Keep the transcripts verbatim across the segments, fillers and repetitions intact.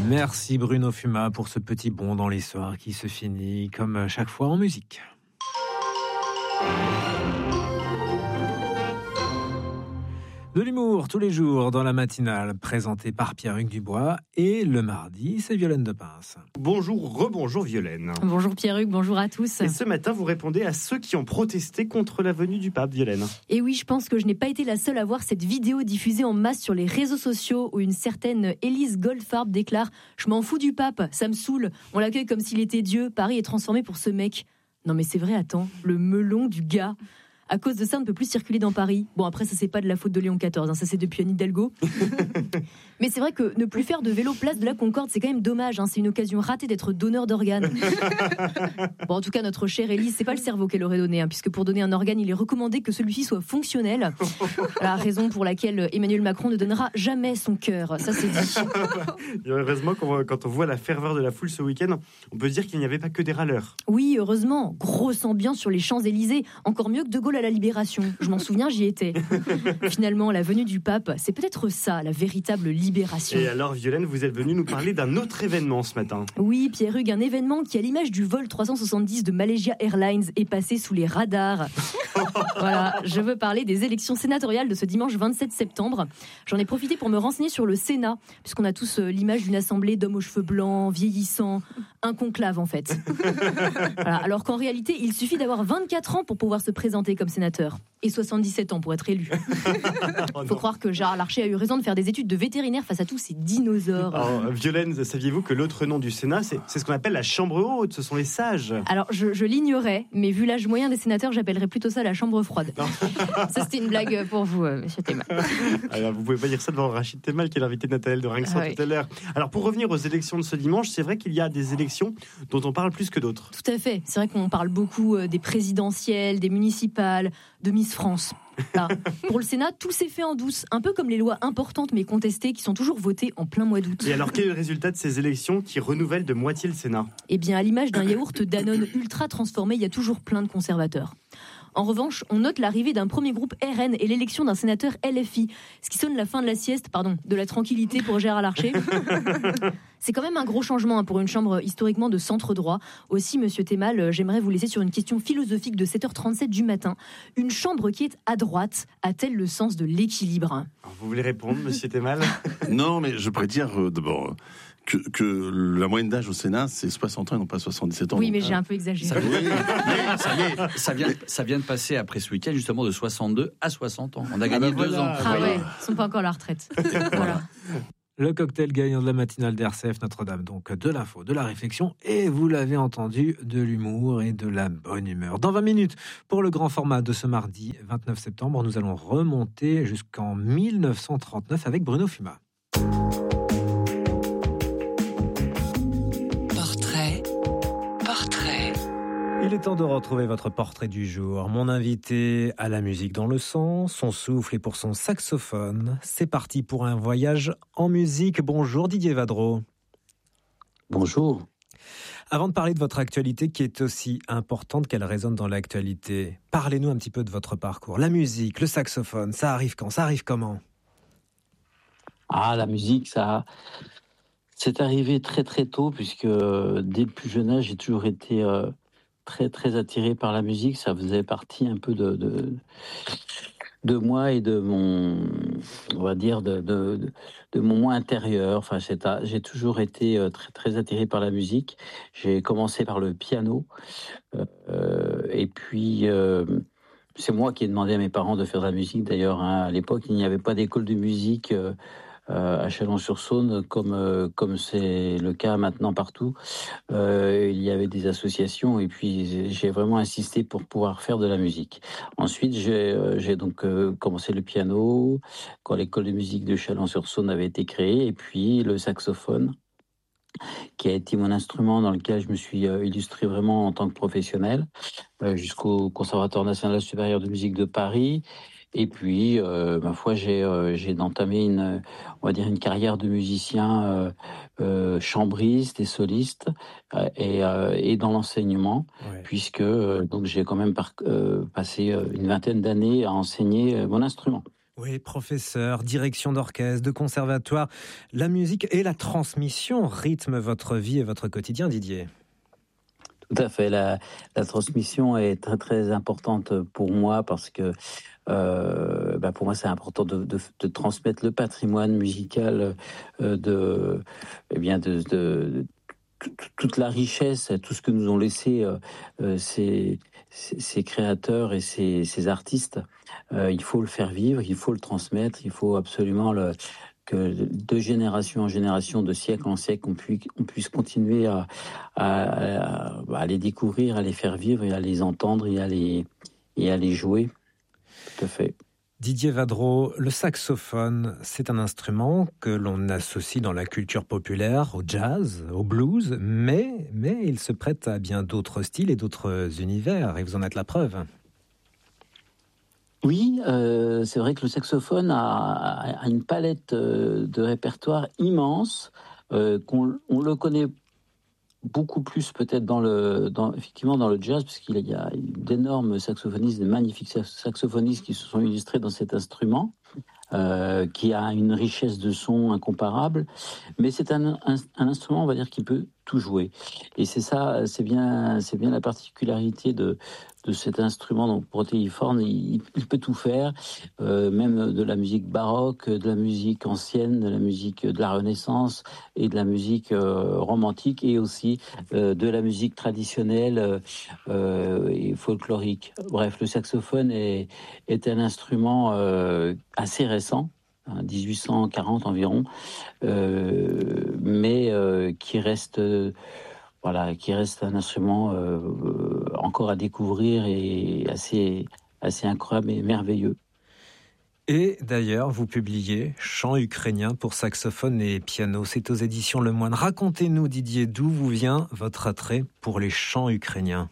Merci Bruno Fuma pour ce petit bond dans l'histoire qui se finit comme chaque fois en musique. De l'humour tous les jours dans la matinale, présenté par Pierre-Hugues Dubois. Et le mardi, c'est Violaine de Pince. Bonjour, rebonjour Violaine. Bonjour Pierre-Hugues, bonjour à tous. Et ce matin, vous répondez à ceux qui ont protesté contre la venue du pape, Violaine. Et oui, je pense que je n'ai pas été la seule à voir cette vidéo diffusée en masse sur les réseaux sociaux où une certaine Élise Goldfarb déclare « Je m'en fous du pape, ça me saoule, on l'accueille comme s'il était Dieu, Paris est transformé pour ce mec. » Non mais c'est vrai, attends, le melon du gars. À cause de ça, on ne peut plus circuler dans Paris. Bon, après, ça, c'est pas de la faute de Léon quatorze, hein, ça, c'est depuis Anne Hidalgo. Mais c'est vrai que ne plus faire de vélo place de la Concorde, c'est quand même dommage. Hein, c'est une occasion ratée d'être donneur d'organes. Bon, en tout cas, notre chère Élise, c'est pas le cerveau qu'elle aurait donné, hein, puisque pour donner un organe, il est recommandé que celui-ci soit fonctionnel. La raison pour laquelle Emmanuel Macron ne donnera jamais son cœur. Ça, c'est dit. Et heureusement, quand on voit la ferveur de la foule ce week-end, on peut dire qu'il n'y avait pas que des râleurs. Oui, heureusement. Grosse ambiance sur les Champs-Élysées. Encore mieux que De Gaulle à la Libération. Je m'en souviens, j'y étais. Finalement, la venue du pape, c'est peut-être ça, la véritable libération. Et alors, Violaine, vous êtes venue nous parler d'un autre événement ce matin. Oui, Pierre-Hugues, un événement qui, à l'image du vol trois cent soixante-dix de Malaysia Airlines, est passé sous les radars. Voilà, je veux parler des élections sénatoriales de ce dimanche vingt-sept septembre. J'en ai profité pour me renseigner sur le Sénat, puisqu'on a tous l'image d'une assemblée d'hommes aux cheveux blancs, vieillissants, un conclave en fait. Voilà, alors qu'en réalité, il suffit d'avoir vingt-quatre ans pour pouvoir se présenter comme sénateur. Et soixante-dix-sept ans pour être élu. Faut croire que Gérard Larcher a eu raison de faire des études de vétérinaire face à tous ces dinosaures. Alors, Violaine, saviez-vous que l'autre nom du Sénat, c'est, c'est ce qu'on appelle la chambre haute, ce sont les sages. Alors, je, je l'ignorais, mais vu l'âge moyen des sénateurs, j'appellerais plutôt ça la chambre froide. Ça, c'était une blague pour vous, euh, monsieur Thémal. Alors, vous pouvez pas dire ça devant Rachid Temal, qui est l'invité de Nathalie de Rinxan ah, oui. tout à l'heure. Alors, pour revenir aux élections de ce dimanche, c'est vrai qu'il y a des élections dont on parle plus que d'autres. Tout à fait. C'est vrai qu'on parle beaucoup des présidentielles, des municipales, de Miss France. Là. Pour le Sénat, tout s'est fait en douce, un peu comme les lois importantes mais contestées qui sont toujours votées en plein mois d'août. Et alors, quel est le résultat de ces élections qui renouvellent de moitié le Sénat ? Eh bien, à l'image d'un yaourt Danone ultra transformé, il y a toujours plein de conservateurs. En revanche, on note l'arrivée d'un premier groupe R N et l'élection d'un sénateur L F I, ce qui sonne la fin de la sieste, pardon, de la tranquillité pour Gérard Larcher. C'est quand même un gros changement pour une chambre historiquement de centre droit. Aussi, monsieur Thémal, j'aimerais vous laisser sur une question philosophique de sept heures trente-sept du matin. Une chambre qui est à droite a-t-elle le sens de l'équilibre ? Alors, vous voulez répondre, monsieur Thémal ? Non, mais je pourrais dire euh, d'abord que, que la moyenne d'âge au Sénat, c'est soixante ans et non pas soixante-dix-sept ans. Oui, mais j'ai un peu exagéré. Ça, oui, mais ça, vient, ça, vient, ça vient de passer après ce week-end justement de soixante-deux à soixante ans. On a gagné ah ben deux voilà, ans. Ah voilà. Ouais, ils ne sont pas encore à la retraite. Voilà. Le cocktail gagnant de la matinale d'R C F Notre-Dame, donc de l'info, de la réflexion et, vous l'avez entendu, de l'humour et de la bonne humeur. Dans vingt minutes, pour le grand format de ce mardi vingt-neuf septembre, nous allons remonter jusqu'en mille neuf cent trente-neuf avec Bruno Fuma. Portrait, portrait. Il est temps de retrouver votre portrait du jour. Mon invité a la musique dans le sang, son souffle et pour son saxophone. C'est parti pour un voyage en musique. Bonjour Didier Vadreau. Bonjour. Avant de parler de votre actualité qui est aussi importante qu'elle résonne dans l'actualité, parlez-nous un petit peu de votre parcours. La musique, le saxophone, ça arrive quand ? Ça arrive comment ? Ah, la musique, ça... c'est arrivé très très tôt puisque dès le plus jeune âge, j'ai toujours été... Euh... très très attiré par la musique, ça faisait partie un peu de de, de moi et de mon, on va dire de de, de, de mon moi intérieur. Enfin, c'est, j'ai toujours été très très attiré par la musique. J'ai commencé par le piano euh, et puis euh, c'est moi qui ai demandé à mes parents de faire de la musique. D'ailleurs, hein, à l'époque, il n'y avait pas d'école de musique. Euh, Euh, à Chalon-sur-Saône, comme euh, comme c'est le cas maintenant partout, euh, il y avait des associations et puis j'ai vraiment insisté pour pouvoir faire de la musique. Ensuite, j'ai euh, j'ai donc euh, commencé le piano quand l'école de musique de Chalon-sur-Saône avait été créée, et puis le saxophone, qui a été mon instrument dans lequel je me suis euh, illustré vraiment en tant que professionnel, euh, jusqu'au Conservatoire national supérieur de musique de Paris. Et puis, euh, ma foi, j'ai, euh, j'ai entamé une, on va dire, une carrière de musicien euh, euh, chambriste et soliste, euh, et, euh, et dans l'enseignement, ouais. puisque euh, donc j'ai quand même par, euh, passé une vingtaine d'années à enseigner mon instrument. Oui, professeur, direction d'orchestre, de conservatoire, la musique et la transmission rythment votre vie et votre quotidien, Didier. Tout à fait. La, la transmission est très très importante pour moi parce que euh, bah pour moi c'est important de, de, de transmettre le patrimoine musical euh, de, eh bien de, de, de toute la richesse, tout ce que nous ont laissé euh, ces, ces, ces créateurs et ces, ces artistes. Euh, il faut le faire vivre, il faut le transmettre, il faut absolument le que de génération en génération, de siècle en siècle, on puisse, on puisse continuer à, à, à, à les découvrir, à les faire vivre et à les entendre et à les, et à les jouer. Tout à fait. Didier Vadreau, le saxophone, c'est un instrument que l'on associe dans la culture populaire au jazz, au blues, mais, mais il se prête à bien d'autres styles et d'autres univers, et vous en êtes la preuve. Oui, euh, c'est vrai que le saxophone a, a une palette de répertoire immense, euh, qu'on on le connaît beaucoup plus peut-être dans le, dans, effectivement dans le jazz, puisqu'il y a d'énormes saxophonistes, de magnifiques saxophonistes qui se sont illustrés dans cet instrument, euh, qui a une richesse de son incomparable. Mais c'est un, un, un instrument, on va dire, qui peut tout jouer. Et c'est ça, c'est bien, c'est bien la particularité de, de cet instrument, donc protéiforme, il, il peut tout faire, euh, même de la musique baroque, de la musique ancienne, de la musique de la Renaissance et de la musique euh, romantique, et aussi euh, de la musique traditionnelle euh, et folklorique. Bref, le saxophone est, est un instrument euh, assez récent, dix-huit cent quarante environ, euh, mais euh, qui reste, euh, voilà, qui reste un instrument euh, encore à découvrir et assez, assez incroyable et merveilleux. Et d'ailleurs, vous publiez Chants ukrainiens pour saxophone et piano. C'est aux éditions Le Moine. Racontez-nous, Didier, d'où vous vient votre attrait pour les chants ukrainiens?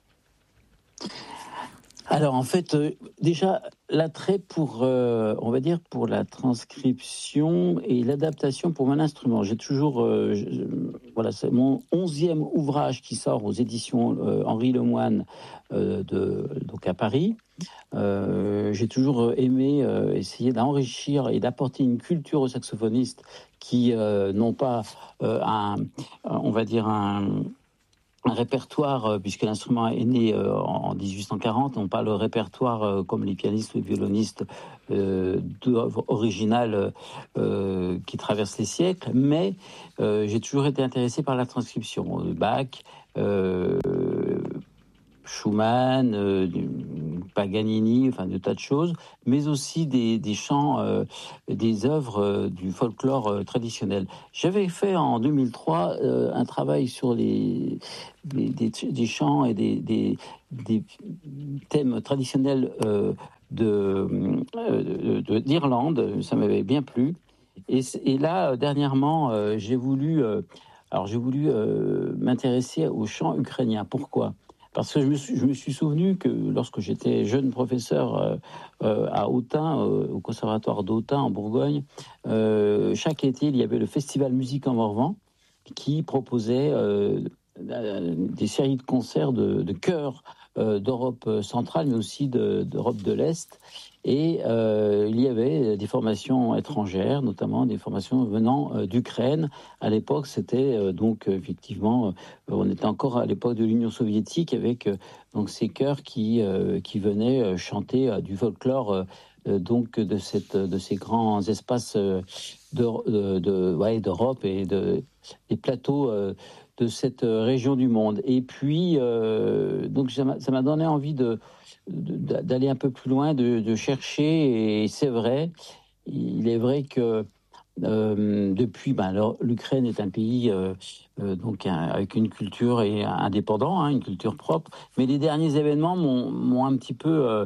Alors en fait, euh, déjà l'attrait pour, euh, on va dire, pour la transcription et l'adaptation pour mon instrument. J'ai toujours, euh, je, voilà, c'est mon onzième ouvrage qui sort aux éditions euh, Henri Lemoine, euh, de, donc à Paris. Euh, j'ai toujours aimé euh, essayer d'enrichir et d'apporter une culture aux saxophonistes qui euh, n'ont pas euh, un, on va dire un un répertoire, puisque l'instrument est né euh, en dix-huit cent quarante, non pas le répertoire euh, comme les pianistes ou les violonistes euh, d'œuvres originales euh, qui traversent les siècles, mais euh, j'ai toujours été intéressé par la transcription. Bach, euh, Schumann, euh, Paganini, enfin de tas de choses, mais aussi des, des chants, euh, des œuvres euh, du folklore euh, traditionnel. J'avais fait en deux mille trois euh, un travail sur les, les des, des chants et des, des, des thèmes traditionnels euh, de, euh, de, d'Irlande. Ça m'avait bien plu. Et, et là, dernièrement, euh, j'ai voulu, euh, alors j'ai voulu euh, m'intéresser aux chants ukrainiens. Pourquoi ? Parce que je me suis, je me suis souvenu que lorsque j'étais jeune professeur euh, euh, à Autun, euh, au conservatoire d'Autun en Bourgogne, euh, chaque été il y avait le festival Musique en Morvan qui proposait euh, des séries de concerts de, de chœurs euh, d'Europe centrale, mais aussi de, d'Europe de l'Est. Et euh, il y avait des formations étrangères, notamment des formations venant euh, d'Ukraine. À l'époque, c'était euh, donc effectivement, euh, on était encore à l'époque de l'Union soviétique avec euh, donc ces chœurs qui euh, qui venaient euh, chanter euh, du folklore euh, donc de cette de ces grands espaces euh, de, de, de ouais, d'Europe et de des plateaux euh, de cette région du monde. Et puis euh, donc ça m'a, ça m'a donné envie de d'aller un peu plus loin, de, de chercher, et c'est vrai, il est vrai que euh, depuis, ben, alors, l'Ukraine est un pays euh, euh, donc un, avec une culture et indépendant, hein, une culture propre, mais les derniers événements m'ont, m'ont un petit peu euh,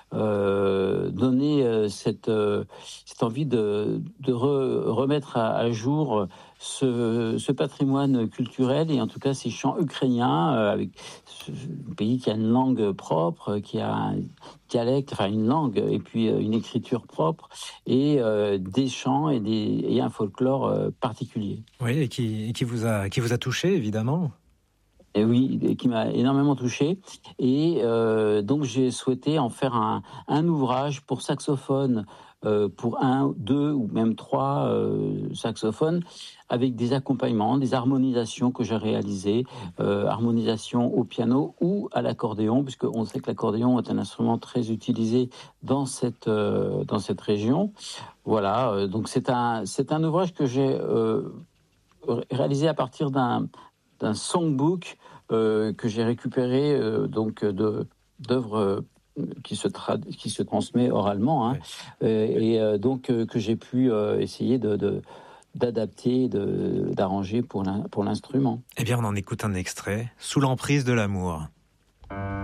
euh, donné euh, cette, euh, cette envie de, de re, remettre à, à jour ce, ce patrimoine culturel, et en tout cas ces chants ukrainiens, euh, avec ce pays qui a une langue propre, qui a un dialecte, enfin une langue, et puis euh, une écriture propre, et euh, des chants et, des, et un folklore euh, particulier. Oui, et qui, et qui, vous a, qui vous a touché, évidemment. Et oui, et qui m'a énormément touché. Et euh, donc j'ai souhaité en faire un, un ouvrage pour saxophone, euh, pour un, deux ou même trois euh, saxophones, avec des accompagnements, des harmonisations que j'ai réalisées, euh, harmonisation au piano ou à l'accordéon, puisqu'on sait que l'accordéon est un instrument très utilisé dans cette, euh, dans cette région. Voilà, euh, donc c'est un, c'est un ouvrage que j'ai euh, réalisé à partir d'un, d'un songbook euh, que j'ai récupéré euh, donc de, d'œuvres euh, qui se, trad- qui se transmet oralement, hein, ouais. euh, et euh, donc euh, que j'ai pu euh, essayer de... de d'adapter, de, d'arranger pour, l'in, pour l'instrument. Eh bien, on en écoute un extrait, Sous l'emprise de l'amour.